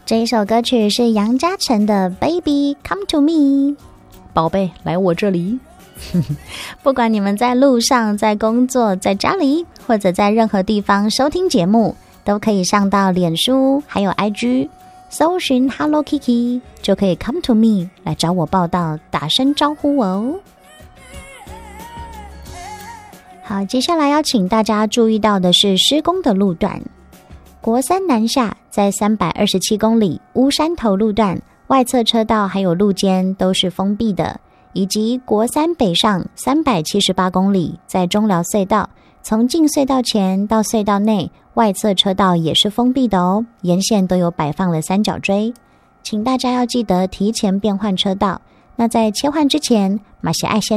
这一首歌曲是杨嘉诚的 Baby Come to Me， 宝贝来我这里。 不管你们在路上、在工作、在家里，或者在任何地方收听节目，都可以上到脸书还有 IG 搜寻 Hello Kiki， 就可以 Come to Me 来找我报道，打声招呼哦。好，接下来要请大家注意到的是施工的路段。国三南下在327公里乌山头路段，外侧车道还有路肩都是封闭的，以及国三北上378公里，在中寮隧道，从进隧道前到隧道内，外侧车道也是封闭的哦，沿线都有摆放了三角锥，请大家要记得提前变换车道。那在切换之前，马西爱先